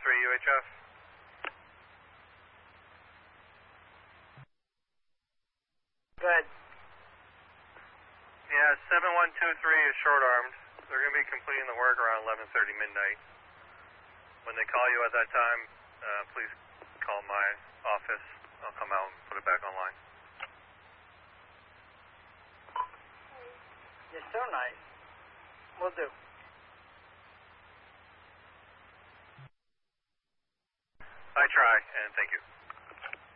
UHF. Good. Yeah, 7123 is short-armed. They're going to be completing the work around 11:30 midnight. When they call you at that time, please call my office. I'll come out and put it back online. You're so nice. Will do. I try, and thank you.